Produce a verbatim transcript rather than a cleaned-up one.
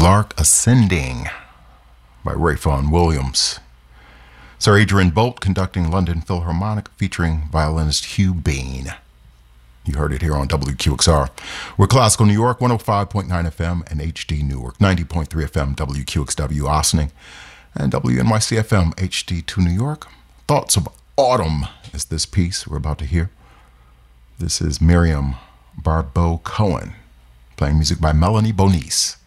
Lark Ascending by Ray Vaughan Williams. Sir Adrian Bolt conducting London Philharmonic featuring violinist Hugh Bain. You heard it here on W Q X R. We're Classical New York, one oh five point nine F M, and H D Newark, ninety point three F M, W Q X W Ossining, and W N Y C F M, H D two New York. Thoughts of Autumn is this piece we're about to hear. This is Miriam Barbeau Cohen, playing music by Melanie Bonice.